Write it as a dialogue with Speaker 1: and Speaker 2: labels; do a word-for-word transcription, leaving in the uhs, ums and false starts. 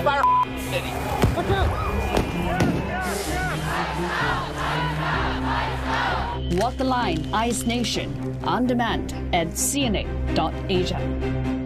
Speaker 1: Fire City. Look out!
Speaker 2: Walk the Line, Ice Nation, on demand at C N A dot Asia.